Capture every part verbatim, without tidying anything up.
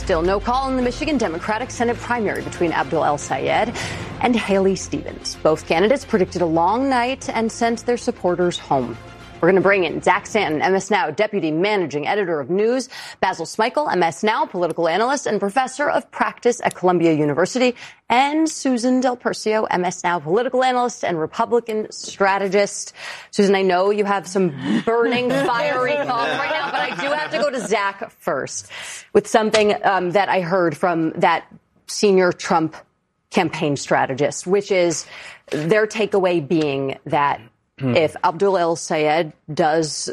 Still no call in the Michigan Democratic Senate primary between Abdul El-Sayed and Haley Stevens. Both candidates predicted a long night and sent their supporters home. We're going to bring in Zach Stanton, M S Now Deputy Managing Editor of News, Basil Smikle, M S Now Political Analyst and Professor of Practice at Columbia University, and Susan Del Percio, M S Now Political Analyst and Republican Strategist. Susan, I know you have some burning, fiery thoughts right now, but I do have to go to Zach first with something um, that I heard from that senior Trump campaign strategist, which is their takeaway being that if Abdul El-Sayed does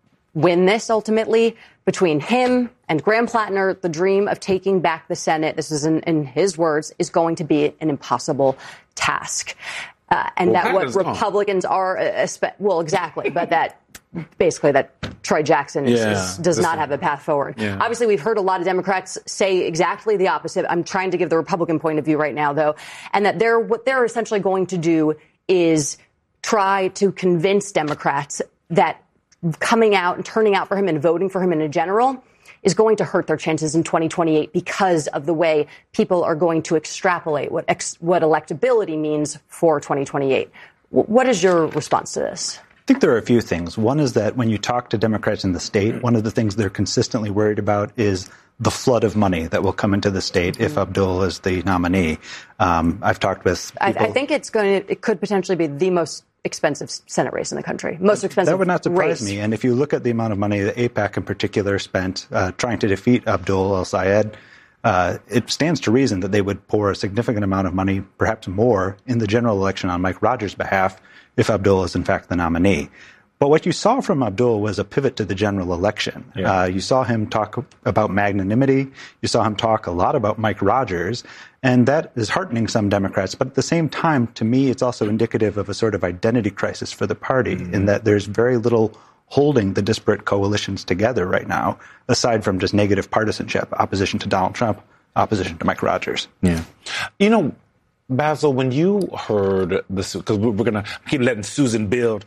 win this ultimately, between him and Graham Plattner, the dream of taking back the Senate, this is in, in his words, is going to be an impossible task. Uh, and well, that what Republicans gone. are, uh, well, exactly, but that basically that Troy Jackson is, yeah, is, does not have a path forward. Yeah. Obviously, we've heard a lot of Democrats say exactly the opposite. I'm trying to give the Republican point of view right now, though, and that they're what they're essentially going to do is try to convince Democrats that coming out and turning out for him and voting for him in a general is going to hurt their chances in twenty twenty-eight because of the way people are going to extrapolate what ex- what electability means for twenty twenty-eight. W- what is your response to this? I think there are a few things. One is that when you talk to Democrats in the state, one of the things they're consistently worried about is the flood of money that will come into the state mm-hmm. if Abdul is the nominee. Um, I've talked with people. I, I think it's going to, it could potentially be the most expensive Senate race in the country. Most expensive That would not surprise race. me. And if you look at the amount of money that AIPAC in particular spent uh, trying to defeat Abdul El-Sayed, uh, it stands to reason that they would pour a significant amount of money, perhaps more, in the general election on Mike Rogers' behalf if Abdul is in fact the nominee. But what you saw from Abdul was a pivot to the general election. Yeah. Uh, you saw him talk about magnanimity. You saw him talk a lot about Mike Rogers. And that is heartening some Democrats. But at the same time, to me, it's also indicative of a sort of identity crisis for the party mm-hmm. in that there's very little holding the disparate coalitions together right now, aside from just negative partisanship, opposition to Donald Trump, opposition to Mike Rogers. Yeah. You know, Basil, when you heard this, because we're going to keep letting Susan build.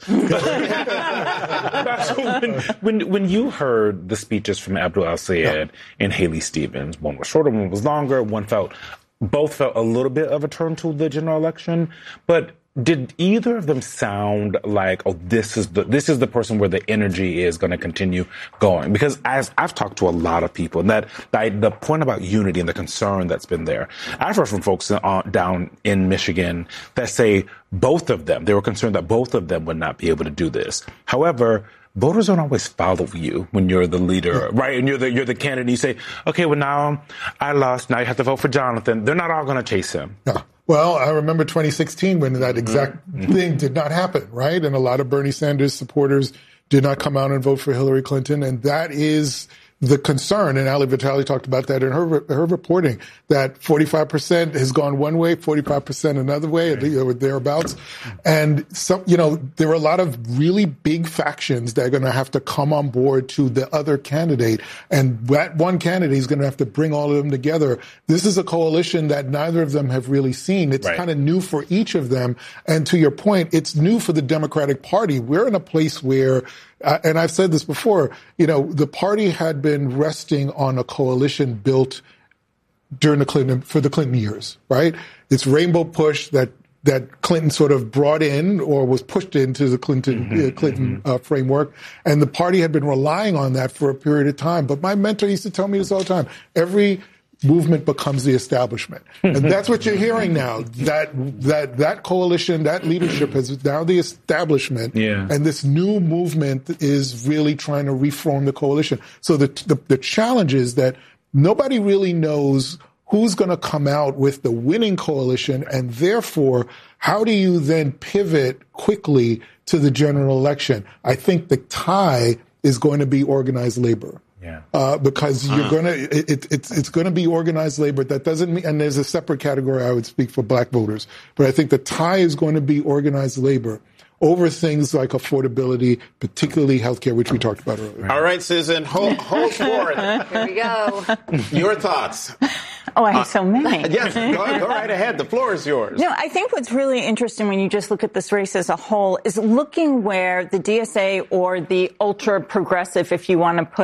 Basil, when, when, when you heard the speeches from Abdul El-Sayed yeah. and Haley Stevens, one was shorter, one was longer, one felt, both felt a little bit of a turn to the general election, but did either of them sound like, oh, this is the this is the person where the energy is going to continue going? Because as I've talked to a lot of people, and that, that the point about unity and the concern that's been there, I've heard from folks uh, down in Michigan that say both of them, they were concerned that both of them would not be able to do this. However, voters don't always follow you when you're the leader, right? And you're the you're the candidate. You say, okay, well, now I lost. Now you have to vote for Jonathan. They're not all going to chase him. No. Well, I remember twenty sixteen when that exact mm-hmm. thing did not happen, right? And a lot of Bernie Sanders supporters did not come out and vote for Hillary Clinton. And that is the concern. And Ali Vitale talked about that in her her reporting, that forty-five percent has gone one way, forty-five percent another way, or thereabouts. And some, you know, there are a lot of really big factions that are going to have to come on board to the other candidate. And that one candidate is going to have to bring all of them together. This is a coalition that neither of them have really seen. It's right. kind of new for each of them. And to your point, it's new for the Democratic Party. We're in a place where Uh, and I've said this before, you know, the party had been resting on a coalition built during the Clinton, for the Clinton years, right? It's Rainbow Push that, that Clinton sort of brought in or was pushed into the Clinton, mm-hmm, uh, Clinton mm-hmm. uh, framework. And the party had been relying on that for a period of time. But my mentor used to tell me this all the time. Every movement becomes the establishment. And that's what you're hearing now. That that that coalition, that leadership is now the establishment. Yeah. And this new movement is really trying to reform the coalition. So the the, the challenge is that nobody really knows who's going to come out with the winning coalition, and therefore, how do you then pivot quickly to the general election? I think the tie is going to be organized labor. Yeah. Uh, because you're uh. going to, it, it's, it's going to be organized labor. That doesn't mean, and there's a separate category I would speak for black voters, but I think the tie is going to be organized labor over things like affordability, particularly healthcare, which we talked about earlier. All right, Susan, hold, hold forth. Here we go. Your thoughts. Oh, I have so many. Yes, go, go right ahead. The floor is yours. No, I think what's really interesting when you just look at this race as a whole is looking where the D S A or the ultra progressive, if you want to put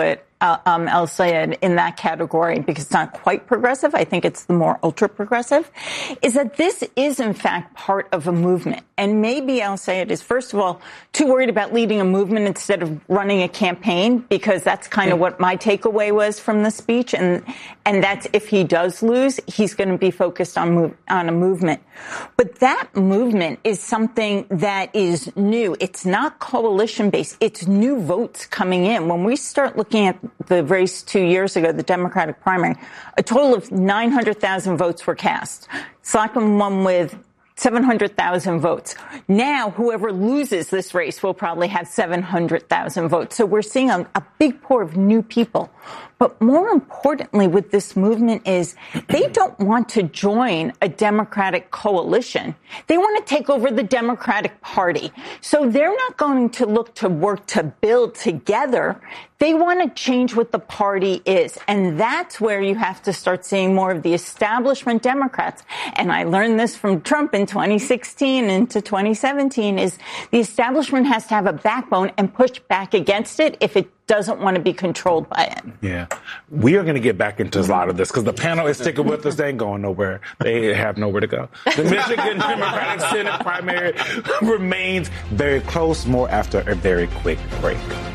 uh, um, El-Sayed in that category, because it's not quite progressive. I think it's the more ultra-progressive, is that this is, in fact, part of a movement. And maybe El-Sayed is, first of all, too worried about leading a movement instead of running a campaign, because that's kind of what my takeaway was from the speech. And and that's if he does lose, he's going to be focused on move, on a movement. But that movement is something that is new. It's not coalition-based. It's new votes coming in. When we start looking at the race two years ago, the Democratic primary, a total of nine hundred thousand votes were cast. Slotkin won with seven hundred thousand votes. Now, whoever loses this race will probably have seven hundred thousand votes. So we're seeing a, a big pour of new people. But more importantly with this movement is they don't want to join a Democratic coalition. They want to take over the Democratic Party. So they're not going to look to work to build together. They want to change what the party is. And that's where you have to start seeing more of the establishment Democrats. And I learned this from Trump in twenty sixteen into twenty seventeen is the establishment has to have a backbone and push back against it if it doesn't want to be controlled by it. Yeah. We are going to get back into a lot of this because the panel is sticking with us. They ain't going nowhere. They have nowhere to go. The Michigan Democratic Senate primary remains very close. More after a very quick break.